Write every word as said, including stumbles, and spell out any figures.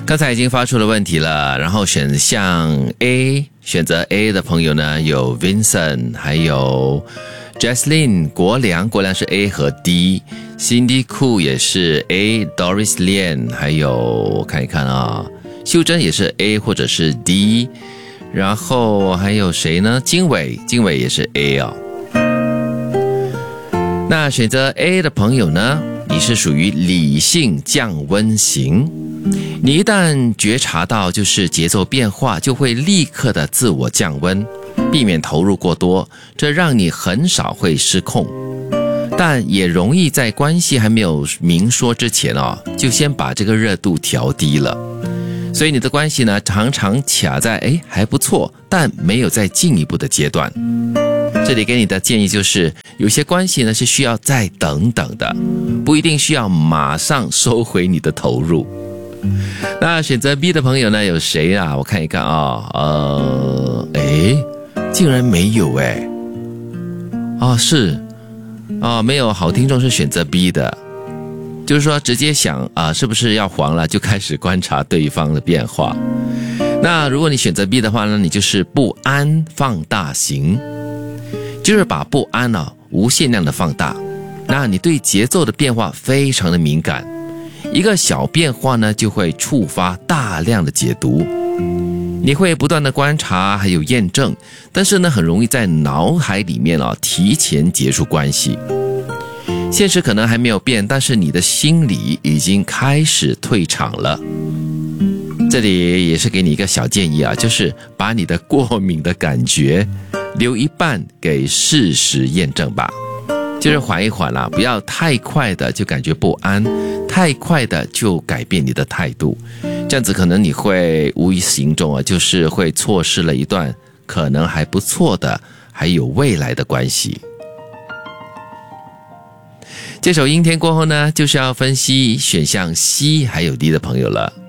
刚才已经发出了问题了，然后选项 A， 选择 A 的朋友呢有 Vincent， 还有 Jesslyn 国良，国良是 A 和 D， Cindy Koo 也是 A， Doris Lian， 还有我看一看啊，秀珍也是 A 或者是 D， 然后还有谁呢？经纬，经纬也是 A 哦。那选择 A 的朋友呢，你是属于理性降温型，你一旦觉察到就是节奏变化，就会立刻的自我降温，避免投入过多，这让你很少会失控，但也容易在关系还没有明说之前哦，就先把这个热度调低了，所以你的关系呢常常卡在诶还不错，但没有再进一步的阶段。这里给你的建议就是，有些关系呢是需要再等等的，不一定需要马上收回你的投入。那选择 B 的朋友呢有谁啊？我看一看啊、哦，呃，诶，竟然没有诶。哦，是哦，没有好听众是选择 B 的，就是说直接想啊、呃，是不是要黄了，就开始观察对方的变化。那如果你选择 B 的话呢，你就是不安放大型，就是把不安啊无限量的放大。那你对节奏的变化非常的敏感，一个小变化呢就会触发大量的解读，你会不断的观察还有验证，但是呢很容易在脑海里面啊提前结束关系。现实可能还没有变，但是你的心理已经开始退场了。这里也是给你一个小建议啊，就是把你的过敏的感觉留一半给事实验证吧，就是缓一缓啦，不要太快的就感觉不安，太快的就改变你的态度，这样子可能你会无形中啊，就是会错失了一段可能还不错的还有未来的关系。这首阴天过后呢，就是要分析选项 C 还有 D 的朋友了。